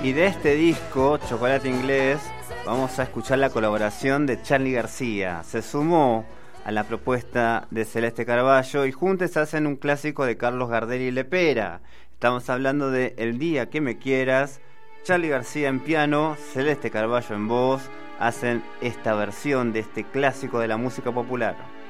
Y de este disco, Chocolate Inglés, vamos a escuchar la colaboración de Charly García. Se sumó a la propuesta de Celeste Carballo y juntos hacen un clásico de Carlos Gardel y Lepera. Estamos hablando de El día que me quieras. Charly García en piano, Celeste Carballo en voz, hacen esta versión de este clásico de la música popular.